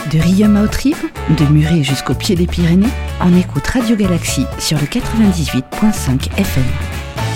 De Riom à Autrive, de Muret jusqu'au pied des Pyrénées, on écoute Radio Galaxie sur le 98.5 FM.